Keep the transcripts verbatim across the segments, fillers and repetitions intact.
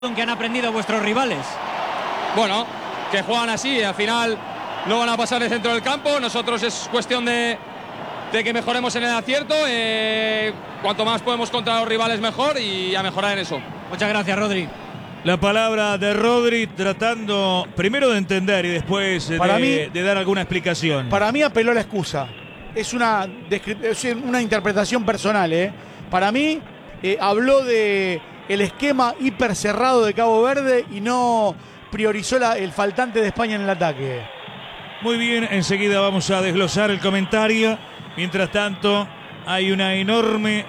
que han aprendido vuestros rivales? Bueno, que juegan así, al final no van a pasar el centro del campo. Nosotros es cuestión de, de que mejoremos en el acierto. Eh, cuanto más podemos contra los rivales mejor y a mejorar en eso. Muchas gracias, Rodri. La palabra de Rodri tratando primero de entender y después para de, mí, de dar alguna explicación. Para mí apeló a la excusa. Es una, es una interpretación personal. ¿eh? Para mí eh, habló de el esquema hiper cerrado de Cabo Verde y no priorizó la, el faltante de España en el ataque. Muy bien, enseguida vamos a desglosar el comentario. Mientras tanto, hay una enorme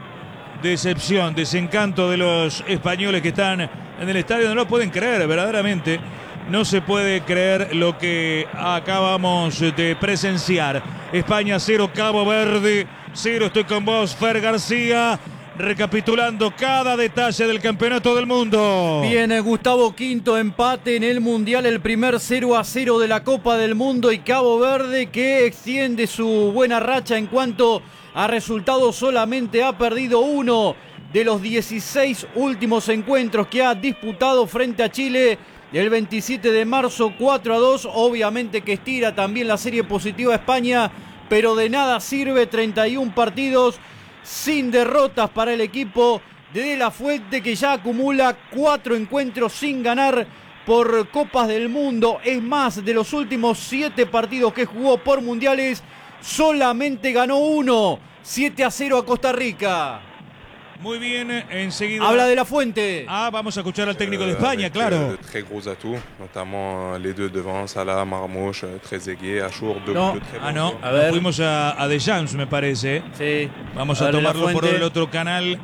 decepción, desencanto de los españoles que están en el estadio. No lo pueden creer, verdaderamente. No se puede creer lo que acabamos de presenciar. España cero, Cabo Verde cero. Estoy con vos, Fer García, recapitulando cada detalle del campeonato del mundo. Viene Gustavo, quinto empate en el Mundial, el primer cero a cero de la Copa del Mundo, y Cabo Verde, que extiende su buena racha en cuanto a resultados, solamente ha perdido uno de los dieciséis últimos encuentros que ha disputado frente a Chile el veintisiete de marzo, cuatro a dos. Obviamente que estira también la serie positiva a España, pero de nada sirve. Treinta y un partidos sin derrotas para el equipo de De La Fuente, que ya acumula cuatro encuentros sin ganar por Copas del Mundo. Es más, de los últimos siete partidos que jugó por mundiales, solamente ganó uno, siete a cero a Costa Rica. Muy bien, enseguida. Habla De La Fuente. Ah, vamos a escuchar al técnico de España, claro. De très gros atouts, notamment les deux devant, Salah, Marmouche, Trezeguet, Achour, deux No. de très Ah, no, A ver. fuimos a, a Deschamps, me parece. Sí. Vamos A a, ver, De La tomarlo por Fuente. el otro canal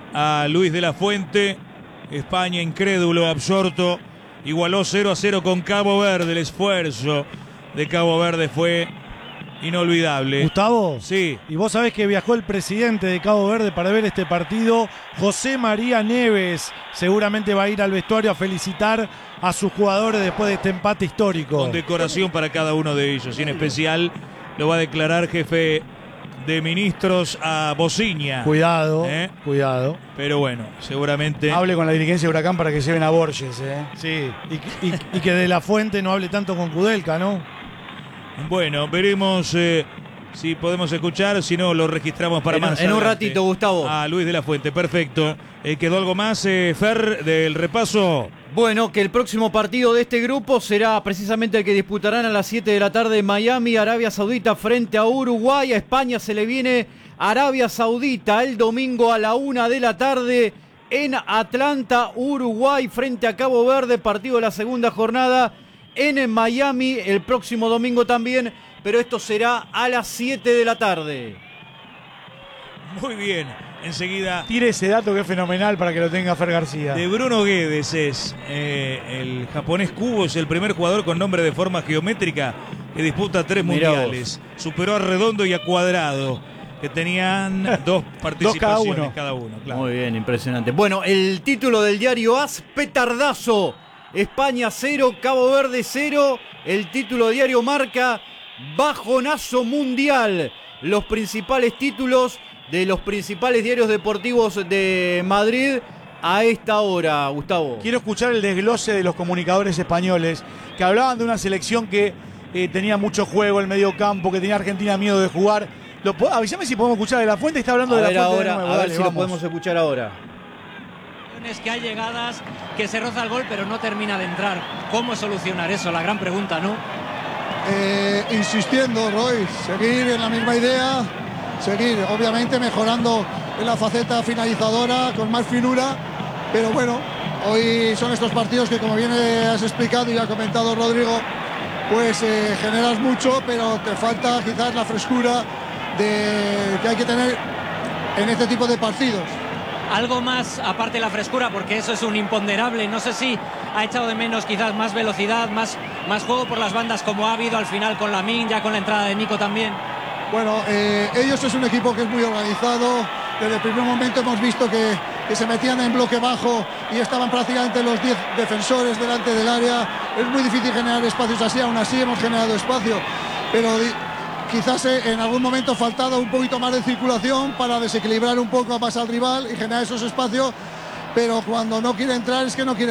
a Luis de la Fuente. España incrédulo, absorto. Igualó cero a cero con Cabo Verde. El esfuerzo de Cabo Verde fue inolvidable. Gustavo, Sí. y vos sabés que viajó el presidente de Cabo Verde para ver este partido, José María Neves. Seguramente va a ir al vestuario a felicitar a sus jugadores después de este empate histórico. Con decoración para cada uno de ellos. Y en especial lo va a declarar jefe de ministros a Bociña. Cuidado, ¿Eh? cuidado. Pero bueno, seguramente. Hable con la dirigencia de Huracán para que lleven a Borges. ¿eh? Sí, y, y- y que De La Fuente no hable tanto con Kudelka, ¿no? Bueno, veremos eh, si podemos escuchar. Si no, lo registramos para En, más en un adelante. ratito, Gustavo. A Luis de la Fuente, perfecto. Eh, ¿Quedó algo más, eh, Fer, del repaso? Bueno, que el próximo partido de este grupo será precisamente el que disputarán a las siete de la tarde en Miami, Arabia Saudita frente a Uruguay. A España se le viene Arabia Saudita el domingo a la una de la tarde en Atlanta, Uruguay frente a Cabo Verde, partido de la segunda jornada en Miami el próximo domingo también, pero esto será a las siete de la tarde. Muy bien. Enseguida, Tire ese dato que es fenomenal para que lo tenga Fer García. de Bruno Guedes es eh, el japonés Kubo, es el primer jugador con nombre de forma geométrica que disputa tres Mirá mundiales. Superó a Redondo y a Cuadrado, que tenían dos participaciones uno. cada uno. Claro. Muy bien, impresionante. Bueno, el título del diario A S, petardazo. España cero, Cabo Verde cero. El título diario Marca, bajonazo mundial. Los principales títulos de los principales diarios deportivos de Madrid a esta hora, Gustavo. Quiero escuchar el desglose de los comunicadores españoles que hablaban de una selección que eh, tenía mucho juego en el medio campo, que tenía Argentina miedo de jugar. Lo, po- avísame si podemos escuchar de La Fuente. Está hablando A de ver La Fuente ahora, de nuevo. a ver Dale, si lo vamos. podemos escuchar ahora. Es que hay llegadas, que se roza el gol, pero no termina de entrar. ¿Cómo solucionar eso? La gran pregunta, ¿no? Eh, insistiendo, Roy, seguir en la misma idea, seguir obviamente mejorando en la faceta finalizadora con más finura, pero bueno, hoy son estos partidos que, como bien has explicado y ha comentado Rodrigo, pues eh, generas mucho, pero te falta quizás la frescura de, que hay que tener en este tipo de partidos. Algo más, aparte de la frescura, porque eso es un imponderable. No sé si ha echado de menos quizás más velocidad, más, más juego por las bandas, como ha habido al final con Lamine, ya con la entrada de Nico también. Bueno, eh, ellos es un equipo que es muy organizado. Desde el primer momento hemos visto que, que se metían en bloque bajo y estaban prácticamente los diez defensores delante del área. Es muy difícil generar espacios así, aún así hemos generado espacio. Pero di- quizás eh, en algún momento faltado un poquito más de circulación para desequilibrar un poco más al rival y generar esos espacios. pero cuando no quiere entrar es que no quiere